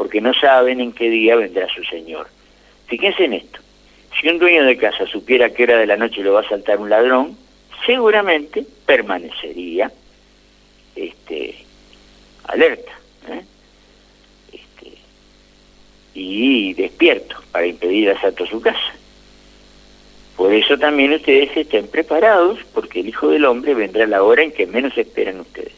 porque no saben en qué día vendrá su Señor. Fíjense en esto. Si un dueño de casa supiera a qué hora de la noche lo va a asaltar un ladrón, seguramente permanecería alerta, y despierto para impedir el asalto a su casa. Por eso también ustedes estén preparados, porque el Hijo del Hombre vendrá a la hora en que menos esperan ustedes.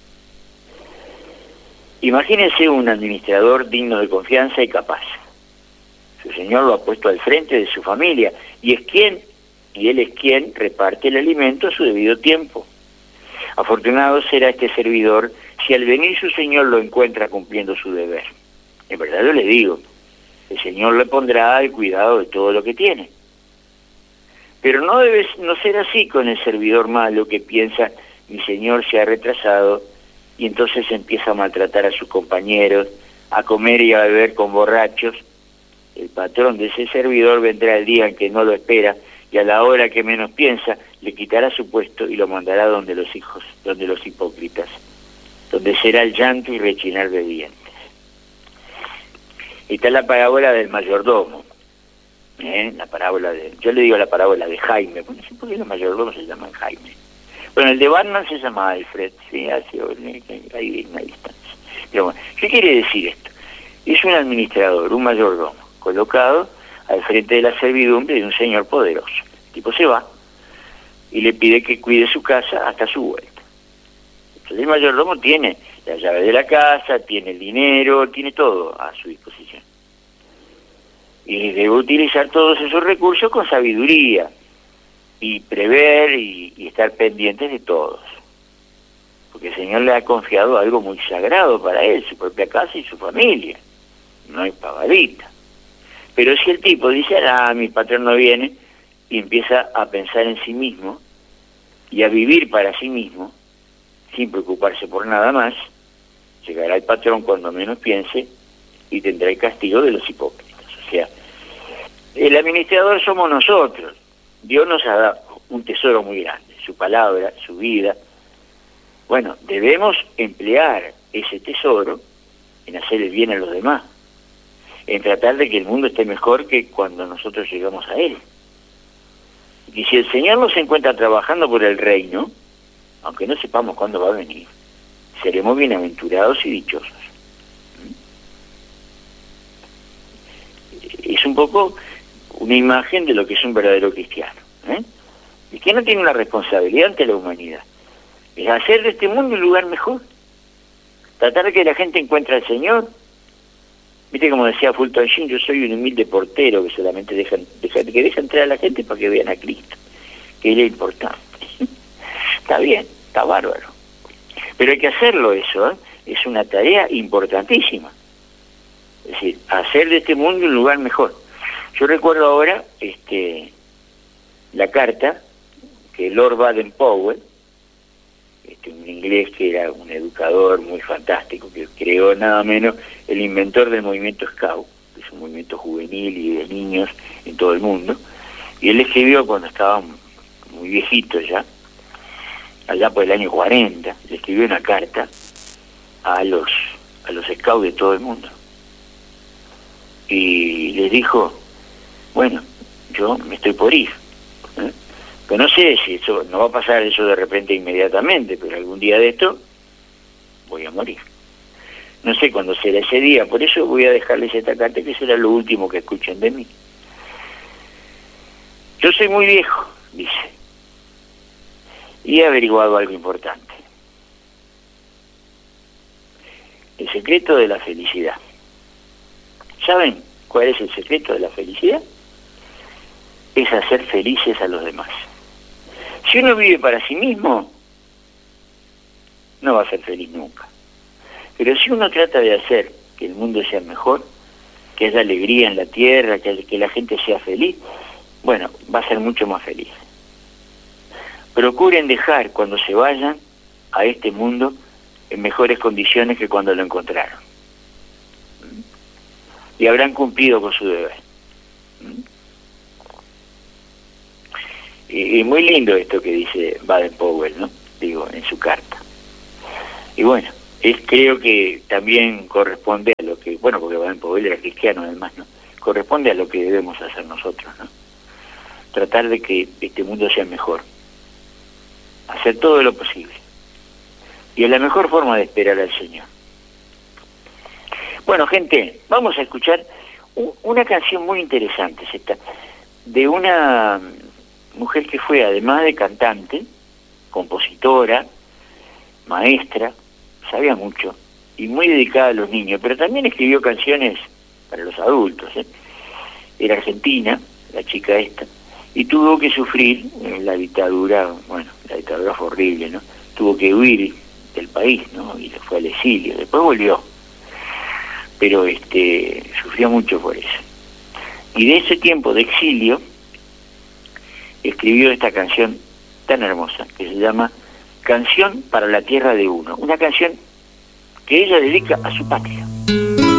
Imagínense un administrador digno de confianza y capaz. Su Señor lo ha puesto al frente de su familia y él es quien reparte el alimento a su debido tiempo. Afortunado será este servidor si al venir su Señor lo encuentra cumpliendo su deber. En verdad yo le digo, el Señor le pondrá al cuidado de todo lo que tiene. Pero no debe no ser así con el servidor malo que piensa, mi Señor se ha retrasado, y entonces empieza a maltratar a sus compañeros, a comer y a beber con borrachos. El patrón de ese servidor vendrá el día en que no lo espera, y a la hora que menos piensa, le quitará su puesto y lo mandará donde los hipócritas, donde será el llanto y rechinar de dientes. Está la parábola del mayordomo, yo le digo la parábola de Jaime, no sé por qué los mayordomos se llaman Jaime. Bueno, el de Batman se llama Alfred, sí, así hay una distancia. Pero bueno, ¿qué quiere decir esto? Es un administrador, un mayordomo, colocado al frente de la servidumbre de un señor poderoso. El tipo se va y le pide que cuide su casa hasta su vuelta. Entonces el mayordomo tiene la llave de la casa, tiene el dinero, tiene todo a su disposición. Y debe utilizar todos esos recursos con sabiduría y prever y estar pendientes de todos. Porque el Señor le ha confiado algo muy sagrado para él, su propia casa y su familia. No hay pavadita. Pero si el tipo dice, mi patrón no viene, y empieza a pensar en sí mismo y a vivir para sí mismo, sin preocuparse por nada más, llegará el patrón cuando menos piense y tendrá el castigo de los hipócritas. O sea, el administrador somos nosotros. Dios nos ha dado un tesoro muy grande, su palabra, su vida. Bueno, debemos emplear ese tesoro en hacer el bien a los demás, en tratar de que el mundo esté mejor que cuando nosotros llegamos a él. Y si el Señor nos encuentra trabajando por el reino, aunque no sepamos cuándo va a venir, seremos bienaventurados y dichosos. Es un poco una imagen de lo que es un verdadero cristiano. El cristiano tiene una responsabilidad ante la humanidad. Es hacer de este mundo un lugar mejor. Tratar de que la gente encuentre al Señor. Viste como decía Fulton Sheen, yo soy un humilde portero que solamente deja entrar a la gente para que vean a Cristo, que es lo importante. Está bien, está bárbaro. Pero hay que hacerlo eso, es una tarea importantísima. Es decir, hacer de este mundo un lugar mejor. Yo recuerdo ahora la carta que Lord Baden-Powell, un inglés que era un educador muy fantástico, que creó nada menos el inventor del movimiento Scout, que es un movimiento juvenil y de niños en todo el mundo, y él escribió cuando estaba muy viejito ya, allá por el año 40, le escribió una carta a los Scouts de todo el mundo, y les dijo, bueno, yo me estoy por ir, pero no sé si eso no va a pasar eso de repente inmediatamente, pero algún día de esto voy a morir. No sé cuándo será ese día, por eso voy a dejarles esta carta que será lo último que escuchen de mí. Yo soy muy viejo, dice, y he averiguado algo importante. El secreto de la felicidad. ¿Saben cuál es el secreto de la felicidad? Es hacer felices a los demás. Si uno vive para sí mismo, no va a ser feliz nunca. Pero si uno trata de hacer que el mundo sea mejor, que haya alegría en la tierra, que la gente sea feliz, bueno, va a ser mucho más feliz. Procuren dejar cuando se vayan a este mundo en mejores condiciones que cuando lo encontraron. Y habrán cumplido con su deber. Y muy lindo esto que dice Baden-Powell, ¿no? Digo, en su carta. Y bueno, creo que también corresponde a lo que, bueno, porque Baden Powell era cristiano además, ¿no? Corresponde a lo que debemos hacer nosotros, ¿no? Tratar de que este mundo sea mejor, hacer todo lo posible. Y es la mejor forma de esperar al Señor. Bueno, gente, vamos a escuchar una canción muy interesante, es esta, de una mujer que fue, además de cantante, compositora, maestra, sabía mucho, y muy dedicada a los niños, pero también escribió canciones para los adultos, ¿eh? Era argentina, la chica esta, y tuvo que sufrir la dictadura, bueno, la dictadura fue horrible, ¿no? Tuvo que huir del país, ¿no? Y se fue al exilio, después volvió, pero sufrió mucho por eso. Y de ese tiempo de exilio escribió esta canción tan hermosa que se llama Canción para la Tierra de Uno, una canción que ella dedica a su patria.